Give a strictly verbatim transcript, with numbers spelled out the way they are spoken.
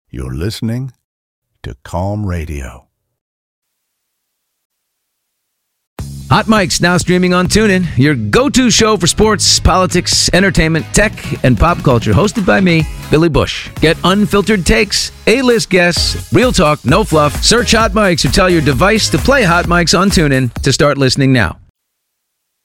You're listening to Calm Radio. Hot Mics now streaming on TuneIn, your go-to show for sports, politics, entertainment, tech, and pop culture. Hosted by me, Billy Bush. Get unfiltered takes, A-list guests, real talk, no fluff. Search Hot Mics or tell your device to play Hot Mics on TuneIn to start listening now.